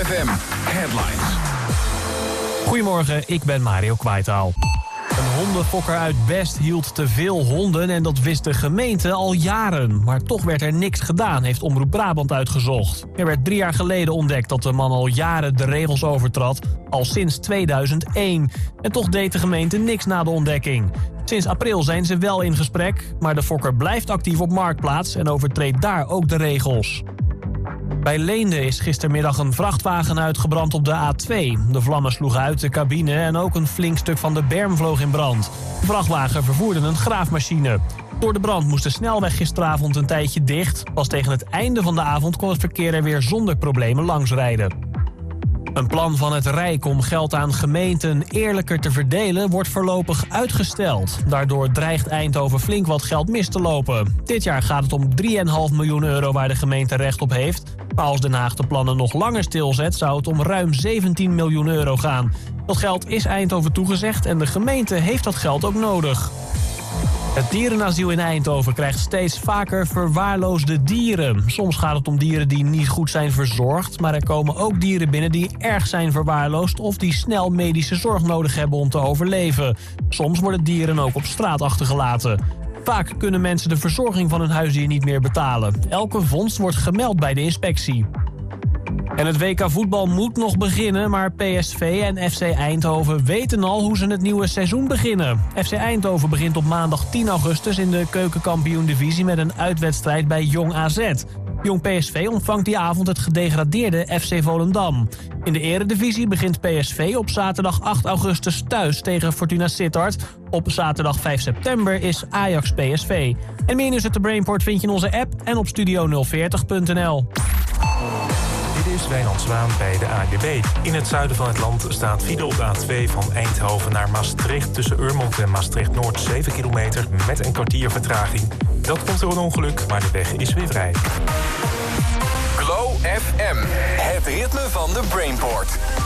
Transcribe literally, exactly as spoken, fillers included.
F M Headlines. Goedemorgen, ik ben Mario Kwaitaal. Een hondenfokker uit Best hield te veel honden en dat wist de gemeente al jaren. Maar toch werd er niks gedaan, heeft Omroep Brabant uitgezocht. Er werd drie jaar geleden ontdekt dat de man al jaren de regels overtrad, al sinds tweeduizend één. En toch deed de gemeente niks na de ontdekking. Sinds april zijn ze wel in gesprek, maar de fokker blijft actief op Marktplaats en overtreedt daar ook de regels. Bij Leende is gistermiddag een vrachtwagen uitgebrand op de A twee. De vlammen sloegen uit de cabine en ook een flink stuk van de berm vloog in brand. De vrachtwagen vervoerde een graafmachine. Door de brand moest de snelweg gisteravond een tijdje dicht. Pas tegen het einde van de avond kon het verkeer er weer zonder problemen langsrijden. Een plan van het Rijk om geld aan gemeenten eerlijker te verdelen wordt voorlopig uitgesteld. Daardoor dreigt Eindhoven flink wat geld mis te lopen. Dit jaar gaat het om drie komma vijf miljoen euro waar de gemeente recht op heeft. Maar als Den Haag de plannen nog langer stilzet, zou het om ruim zeventien miljoen euro gaan. Dat geld is Eindhoven toegezegd en de gemeente heeft dat geld ook nodig. Het dierenasiel in Eindhoven krijgt steeds vaker verwaarloosde dieren. Soms gaat het om dieren die niet goed zijn verzorgd, maar er komen ook dieren binnen die erg zijn verwaarloosd of die snel medische zorg nodig hebben om te overleven. Soms worden dieren ook op straat achtergelaten. Vaak kunnen mensen de verzorging van hun huisdier niet meer betalen. Elke vondst wordt gemeld bij de inspectie. En het W K voetbal moet nog beginnen, maar P S V en F C Eindhoven weten al hoe ze het nieuwe seizoen beginnen. F C Eindhoven begint op maandag tien augustus in de keukenkampioen-divisie met een uitwedstrijd bij Jong A Z. Jong P S V ontvangt die avond het gedegradeerde F C Volendam. In de eredivisie begint P S V op zaterdag acht augustus thuis tegen Fortuna Sittard. Op zaterdag vijf september is Ajax P S V. En meer nieuws uit de Brainport vind je in onze app en op studio nul veertig punt n l. Dit is Wijnand Zwaan bij de A N W B. In het zuiden van het land staat file op de A twee van Eindhoven naar Maastricht. Tussen Urmond en Maastricht-Noord zeven kilometer met een kwartier vertraging. Dat komt door een ongeluk, maar de weg is weer vrij. Glow F M, het ritme van de Brainport.